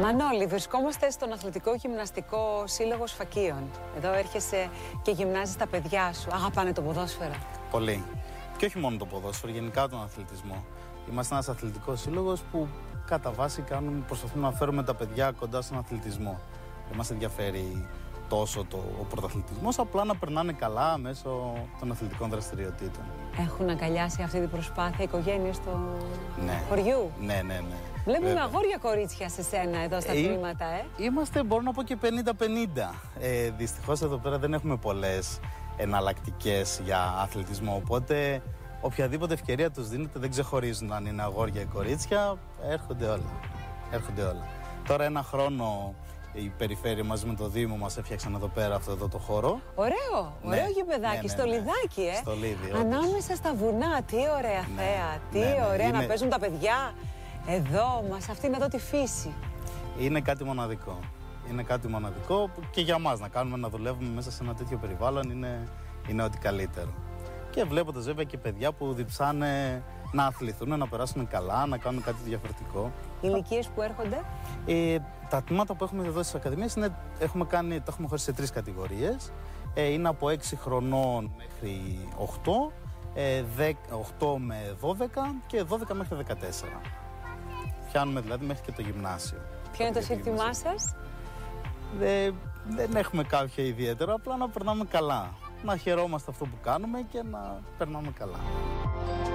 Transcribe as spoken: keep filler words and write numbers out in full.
Μανώλη, βρισκόμαστε στον Αθλητικό Γυμναστικό Σύλλογο Σφακίων. Εδώ έρχεσαι και γυμνάζεις τα παιδιά σου. Αγαπάνε το ποδόσφαιρο. Πολύ. Και όχι μόνο το ποδόσφαιρο, γενικά τον αθλητισμό. Είμαστε ένας αθλητικός σύλλογος που κατά βάση κάνουμε, προσπαθούμε να φέρουμε τα παιδιά κοντά στον αθλητισμό. Δεν μας ενδιαφέρει τόσο το, ο πρωταθλητισμός, απλά να περνάνε καλά μέσω των αθλητικών δραστηριοτήτων. Έχουν αγκαλιάσει αυτή την προσπάθεια οι οικογένειες του ναι. χωριού. Ναι, ναι, ναι. Βλέπουμε αγόρια κορίτσια σε σένα εδώ στα ε, τμήματα, ε. Είμαστε, μπορώ να πω, και πενήντα πενήντα. Ε, δυστυχώς εδώ πέρα δεν έχουμε πολλές εναλλακτικές για αθλητισμό, οπότε οποιαδήποτε ευκαιρία τους δίνεται, δεν ξεχωρίζουν αν είναι αγόρια ή κορίτσια, έρχονται όλα. Έρχονται όλα. Τώρα ένα χρόνο η περιφέρεια μαζί με το Δήμο μας έφτιαξαν εδώ πέρα αυτό εδώ το χώρο. Ωραίο, ωραίο ναι, γηπεδάκι, ναι, ναι, στο ναι. Λιδάκι, ε. Στο Λίδι, ανάμεσα στα βουνά, τι ωραία ναι, θέα, τι ναι, ναι, ωραία είναι... να παίζουν τα παιδιά. Εδώ μας, αυτήν εδώ τη φύση. Είναι κάτι μοναδικό. Είναι κάτι μοναδικό που και για μας να κάνουμε, να δουλεύουμε μέσα σε ένα τέτοιο περιβάλλον είναι, είναι ό,τι καλύτερο. Και βλέποντας βέβαια και παιδιά που διψάνε να αθληθούν, να περάσουν καλά, να κάνουν κάτι διαφορετικό. Οι ηλικίες που έρχονται. Ε, τα τμήματα που έχουμε εδώ στις ακαδημίες είναι, έχουμε κάνει, το έχουμε χωρίσει σε τρεις κατηγορίες. Ε, είναι από έξι χρονών μέχρι οκτώ, ε, οκτώ με δώδεκα και δώδεκα μέχρι δεκατέσσερα. Πιάνουμε δηλαδή μέχρι και το γυμνάσιο. Ποιο είναι το σύνθημά σας? Ε, δεν έχουμε κάποιο ιδιαίτερο, απλά να περνάμε καλά. Να χαιρόμαστε αυτό που κάνουμε και να περνάμε καλά.